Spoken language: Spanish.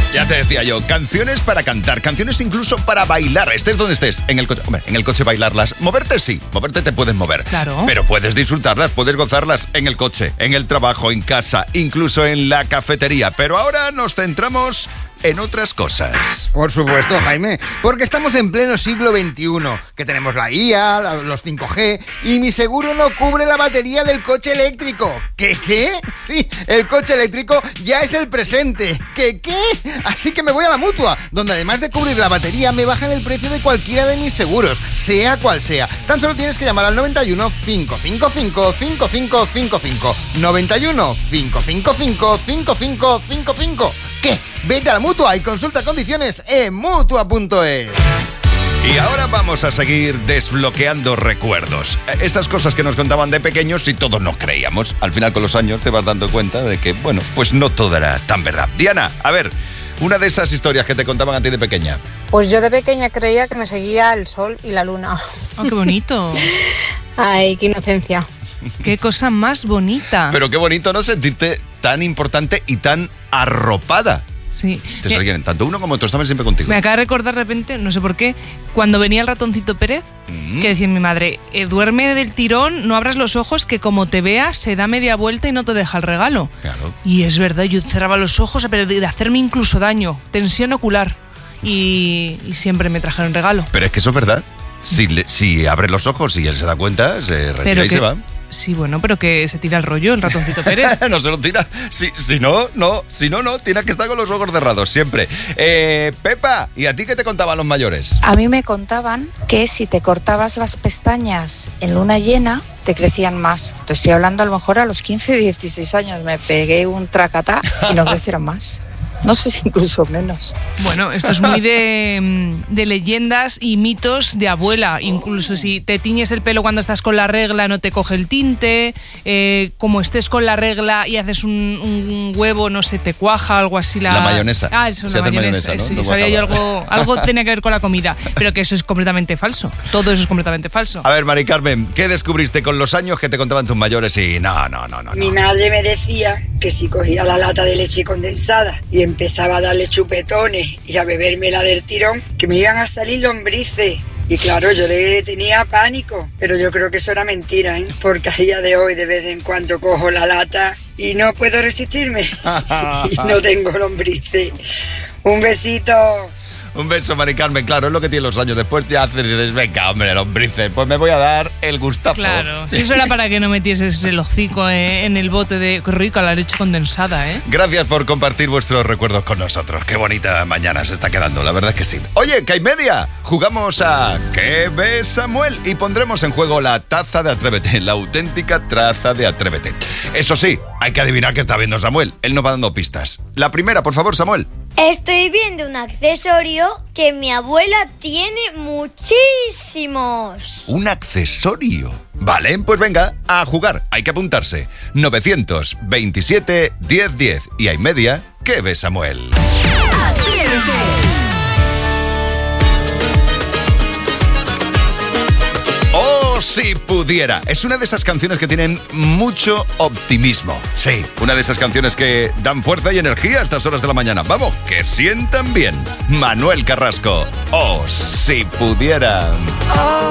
Ya te decía yo, canciones para cantar, canciones incluso para bailar, estés donde estés, en el coche. Hombre, en el coche bailarlas, moverte sí, moverte te puedes mover. Claro. Pero puedes disfrutarlas, puedes gozarlas en el coche, en el trabajo, en casa, incluso en la cafetería. Pero ahora nos centramos en otras cosas. Por supuesto, Jaime, porque estamos en pleno siglo XXI, que tenemos la IA, los 5G, y mi seguro no cubre la batería del coche eléctrico. ¿Qué? Sí, el coche eléctrico ya es el presente. ¿Qué? Así que me voy a la Mutua, donde además de cubrir la batería, me bajan el precio de cualquiera de mis seguros, sea cual sea. Tan solo tienes que llamar al 91 555 5555. 91 555 5555. ¿Qué? Vete a la Mutua y consulta condiciones en Mutua.es. Y ahora vamos a seguir desbloqueando recuerdos. Esas cosas que nos contaban de pequeños y todos nos creíamos. Al final, con los años, te vas dando cuenta de que, bueno, pues no todo era tan verdad. Diana, a ver, una de esas historias que te contaban a ti de pequeña. Pues yo de pequeña creía que me seguía el sol y la luna. ¡Oh, qué bonito! Ay, qué inocencia. ¡Qué cosa más bonita! Pero qué bonito, ¿no? Sentirte tan importante y tan arropada. Sí. Tanto uno como otro estaban siempre contigo. Me acaba de recordar de repente, no sé por qué, cuando venía el ratoncito Pérez, que decía mi madre, duerme del tirón, no abras los ojos, que como te vea, se da media vuelta y no te deja el regalo. Claro. Y es verdad, yo cerraba los ojos, pero de hacerme incluso daño, tensión ocular. Y siempre me trajeron regalo. Pero es que eso es verdad. Si abres los ojos y él se da cuenta, se retira y se va. Sí, bueno, pero que se tira el rollo el ratoncito Pérez. No se lo tira. Si no, tienes que estar con los ojos cerrados, siempre. Pepa, ¿y a ti qué te contaban los mayores? A mí me contaban que si te cortabas las pestañas en luna llena, te crecían más. Te estoy hablando a lo mejor a los 15, 16 años. Me pegué un tracatá y no crecieron más. No sé si incluso menos. Bueno, esto es muy de leyendas y mitos de abuela. Incluso si te tiñes el pelo cuando estás con la regla, no te coge el tinte. Como estés con la regla y haces un huevo, no sé, te cuaja, algo así. La mayonesa. Eso, la mayonesa, ¿no? Sí, sabía yo algo tenía que ver con la comida. Pero que eso es completamente falso. Todo eso es completamente falso. A ver, Mari Carmen, ¿qué descubriste con los años que te contaban tus mayores? Y no. Mi madre me decía que si cogía la lata de leche condensada y empezaba a darle chupetones y a bebérmela del tirón, que me iban a salir lombrices. Y claro, yo le tenía pánico, pero yo creo que eso era mentira, ¿eh? Porque a día de hoy de vez en cuando cojo la lata y no puedo resistirme. Y no tengo lombrices. Un besito. Un beso, Mari Carmen. Claro, es lo que tiene los años. Después ya dices, venga, hombre, lombrices, pues me voy a dar el gustazo. Claro, si eso era para que no metieses el hocico en el bote de... Qué rica la leche condensada, ¿eh? Gracias por compartir vuestros recuerdos con nosotros. Qué bonita mañana se está quedando, la verdad es que sí. Oye, que hay media. Jugamos a ¿Qué ves, Samuel? Y pondremos en juego la taza de Atrévete, la auténtica taza de Atrévete. Eso sí, hay que adivinar qué está viendo Samuel. Él nos va dando pistas. La primera, por favor, Samuel. Estoy viendo un accesorio que mi abuela tiene muchísimos. ¿Un accesorio? Vale, pues venga, a jugar. Hay que apuntarse. 927 1010. Y hay media. ¿Qué ves, Samuel? Atrévete. Si pudiera. Es una de esas canciones que tienen mucho optimismo. Sí, una de esas canciones que dan fuerza y energía a estas horas de la mañana. Vamos, que sientan bien. Manuel Carrasco. Oh, si pudiera.